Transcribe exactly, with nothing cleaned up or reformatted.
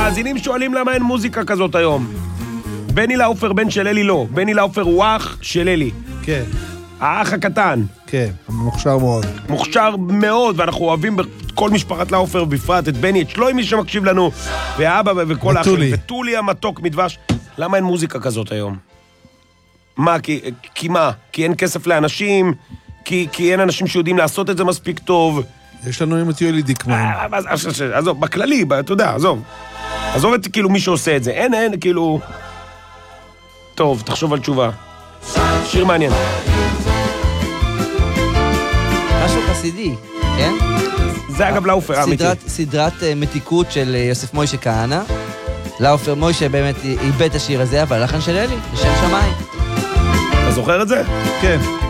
המאזינים שואלים למה אין מוזיקה כזאת היום. בני לאופר בן של אלי לא. בני לאופר הוא אח של אלי. כן. האח הקטן. כן, מוכשר מאוד. מוכשר מאוד, ואנחנו אוהבים כל משפחת לאופר, בפרט את בני, את שלוי מי שמקשיב לנו, והאבא וכל האחרים. וטולי המתוק מדבש. למה אין מוזיקה כזאת היום? מה? כי, כי מה? כי אין כסף לאנשים? כי, כי אין אנשים שיודעים לעשות את זה מספיק טוב? יש לנו עם את יולי דיקמן. עזוב, בכללי, אתה יודע, עזוב. עזוב את כאילו מי שעושה את זה. אין, אין, כאילו... טוב, תחשוב על תשובה. שיר מעניין. משהו חסידי, כן? זה אגב לאופר, אמיתי. סדרת מתיקות של יוסף מוישה כהנא. לאופר מוישה באמת איבד את השיר הזה, אבל הלחן של אלי, לשם שמיים. אתה זוכר את זה? כן.